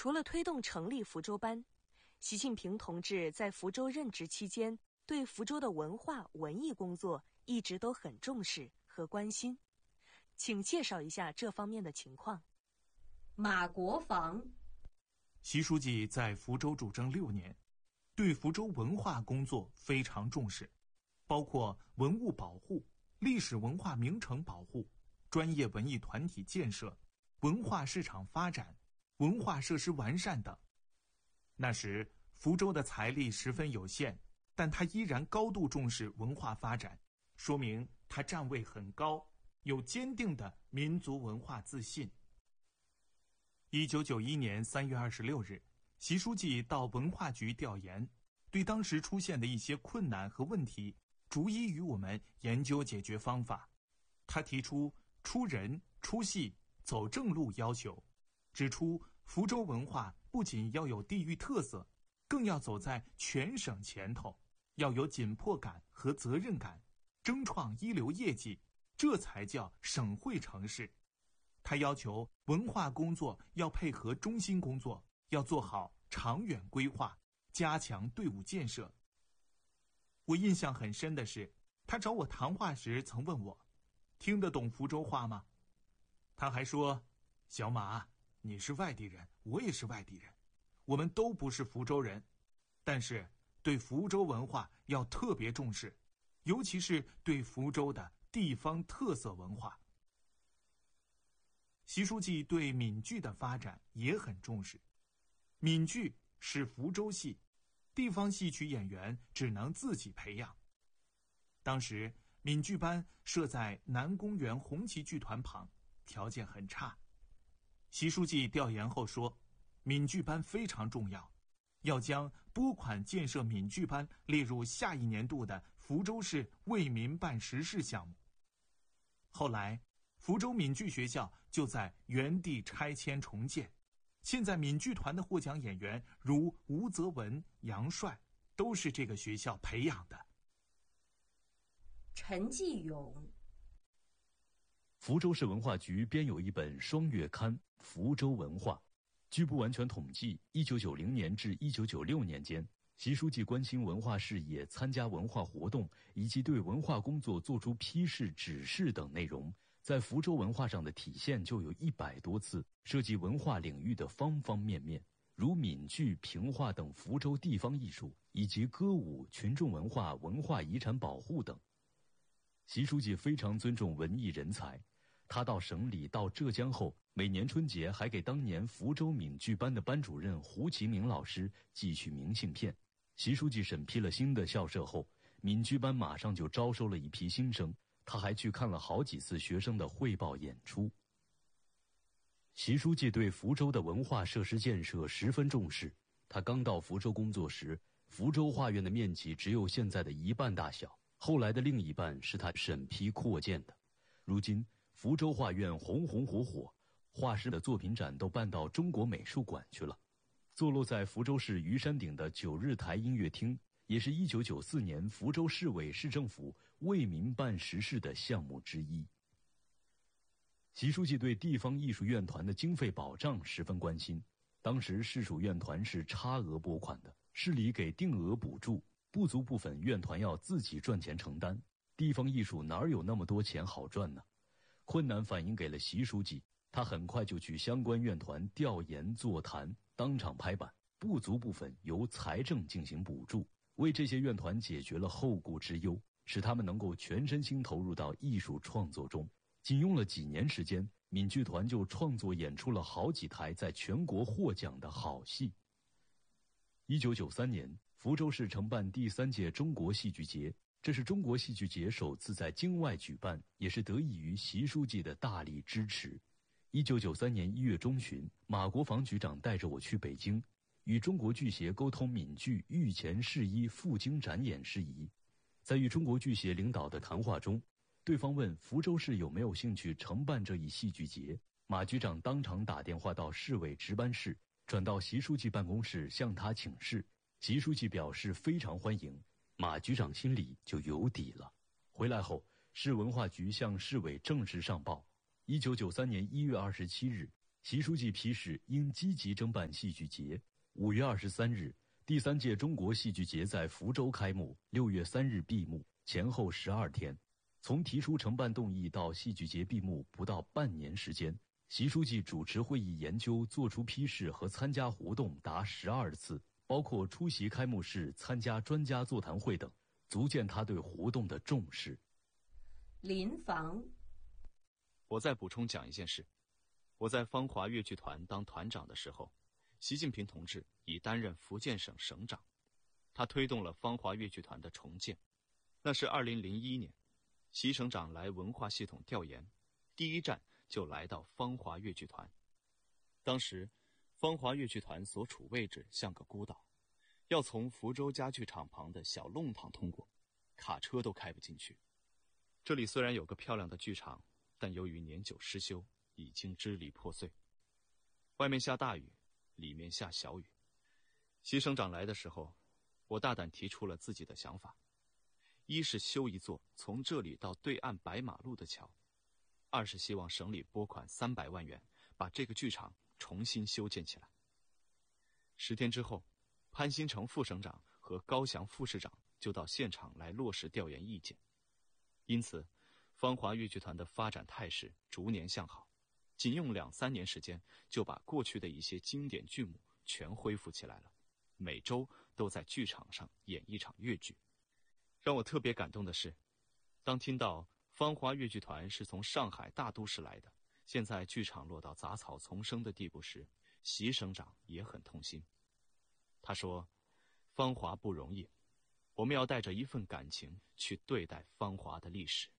除了推动成立福州班，习近平同志在福州任职期间，对福州的文化文艺工作一直都很重视和关心。请介绍一下这方面的情况。 马国防。 习书记在福州主政6年，对福州文化工作非常重视，包括文物保护、历史文化名城保护、专业文艺团体建设、文化市场发展、文化设施完善等。那时福州的财力十分有限，但他依然高度重视文化发展，说明他站位很高，有坚定的民族文化自信。1991年3月26日，习书记到文化局调研，对当时出现的一些困难和问题逐一与我们研究解决方法。他提出出人、出戏、走正路要求，指出福州文化不仅要有地域特色，更要走在全省前头，要有紧迫感和责任感，争创一流业绩，这才叫省会城市。他要求文化工作要配合中心工作，要做好长远规划，加强队伍建设。我印象很深的是，他找我谈话时曾问我，听得懂福州话吗？他还说，小马，你是外地人，我也是外地人，我们都不是福州人，但是对福州文化要特别重视，尤其是对福州的地方特色文化。习书记对闽剧的发展也很重视，闽剧是福州戏，地方戏曲演员只能自己培养。当时闽剧班设在南公园红旗剧团旁，条件很差。习书记调研后说，闽剧班非常重要，要将拨款建设闽剧班列入下一年度的福州市为民办实事项目。后来福州闽剧学校就在原地拆迁重建，现在闽剧团的获奖演员如吴泽文、杨帅，都是这个学校培养的。 陈继勇。 福州市文化局编有一本双月刊《福州文化》，据不完全统计，1990年至1996年间，习书记关心文化事业、参加文化活动以及对文化工作作出批示、指示等内容，在福州文化上的体现就有100多次，涉及文化领域的方方面面，如闽剧、评话等福州地方艺术，以及歌舞、群众文化、文化遗产保护等。习书记非常尊重文艺人才，他到省里、到浙江后，每年春节还给当年福州闽剧班的班主任胡其明老师寄去明信片。习书记审批了新的校舍后，闽剧班马上就招收了一批新生，他还去看了好几次学生的汇报演出。习书记对福州的文化设施建设十分重视。他刚到福州工作时，福州画院的面积只有现在的1半大小，后来的另一半是他审批扩建的。如今福州画院红红火火，画师的作品展都搬到中国美术馆去了。坐落在福州市鱼山顶的9日台音乐厅，也是1994年福州市委市政府为民办实事的项目之一。习书记对地方艺术院团的经费保障十分关心。当时市属院团是差额拨款的，市里给定额补助，不足部分院团要自己赚钱承担。地方艺术哪有那么多钱好赚呢？困难反映给了习书记，他很快就去相关院团调研座谈，当场拍板，不足部分由财政进行补助，为这些院团解决了后顾之忧，使他们能够全身心投入到艺术创作中。仅用了几年时间，闽剧团就创作演出了好几台在全国获奖的好戏。1993年，福州市承办第3届中国戏剧节，这是中国戏剧节首次在京外举办，也是得益于习书记的大力支持。1993年1月中旬，马国防局长带着我去北京，与中国剧协沟通闽剧御前试衣赴京展演事宜。在与中国剧协领导的谈话中，对方问福州市有没有兴趣承办这一戏剧节，马局长当场打电话到市委值班室，转到习书记办公室向他请示。习书记表示非常欢迎，马局长心里就有底了。回来后，市文化局向市委正式上报。1993年1月27日， 习书记批示应积极争办戏剧节。5月23日，第3届中国戏剧节在福州开幕，6月3日闭幕，前后12天。从提出承办动议到戏剧节闭幕不到半年时间，习书记主持会议研究、作出批示和参加活动达12次，包括出席开幕式、参加专家座谈会等，足见他对活动的重视。 临房。 我再补充讲一件事。我在芳华越剧团当团长的时候，习近平同志已担任福建省省长，他推动了芳华越剧团的重建。那是2001年，习省长来文化系统调研，第一站就来到芳华越剧团。当时，芳华越剧团所处位置像个孤岛，要从福州家具厂旁的小弄堂通过，卡车都开不进去。这里虽然有个漂亮的剧场，但由于年久失修，已经支离破碎。外面下大雨，里面下小雨。习省长来的时候，我大胆提出了自己的想法：一是修一座从这里到对岸白马路的桥；二是希望省里拨款300万元，把这个剧场重新修建起来。10天之后，潘新成副省长和高翔副市长就到现场来落实调研意见。因此，芳华越剧团的发展态势逐年向好，仅用2-3年时间，就把过去的一些经典剧目全恢复起来了，每周都在剧场上演一场越剧。让我特别感动的是，当听到芳华越剧团是从上海大都市来的，现在剧场落到杂草丛生的地步时，习省长也很痛心。他说：“芳华不容易，我们要带着一份感情去对待芳华的历史。”